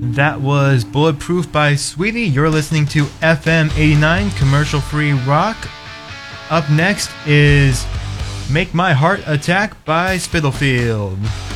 That was Bulletproof by Sweetie. You're listening to FM 89 Commercial Free Rock. Up next is Make My Heart Attack by Spitalfield.